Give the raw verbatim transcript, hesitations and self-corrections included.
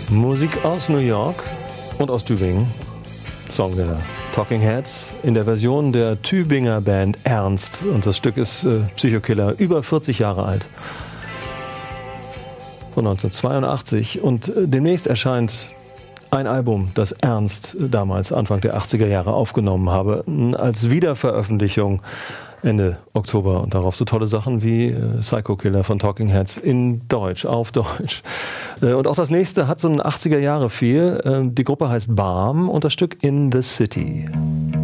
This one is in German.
Musik aus New York und aus Tübingen. Song der Talking Heads in der Version der Tübinger Band Ernst. Und das Stück ist äh, Psychokiller, über vierzig Jahre alt. Von neunzehnhundertzweiundachtzig. Und äh, demnächst erscheint ein Album, das Ernst damals Anfang der achtziger Jahre aufgenommen habe, als Wiederveröffentlichung Ende Oktober. Und darauf so tolle Sachen wie äh, Psycho Killer von Talking Heads in Deutsch, auf Deutsch. Äh, und auch das nächste hat so ein achtziger Jahre Feel. Äh, die Gruppe heißt Balm und das Stück In the City.